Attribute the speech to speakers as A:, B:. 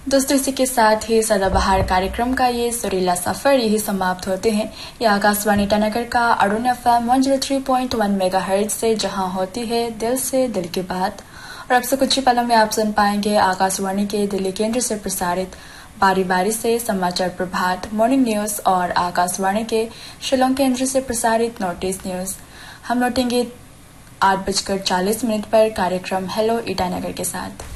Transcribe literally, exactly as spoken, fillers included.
A: दोस्तों, इसी के साथ ही सदाबहार कार्यक्रम का ये सुरीला सफर यही समाप्त होते हैं। ये आकाशवाणी ईटानगर का अरुण एफएम एक सौ तीन पॉइंट एक मेगाहर्ट्ज से जहां होती है दिल से दिल की बात। और अब से कुछ ही पलों में आप सुन पाएंगे आकाशवाणी के दिल्ली केंद्र से प्रसारित बारी बारी से समाचार प्रभात, मॉर्निंग न्यूज और आकाशवाणी के शिलोंग केंद्र से प्रसारित नोटिस न्यूज। हम लौटेंगे आठ बजकर चालीस मिनट पर कार्यक्रम हेलो ईटानगर के साथ।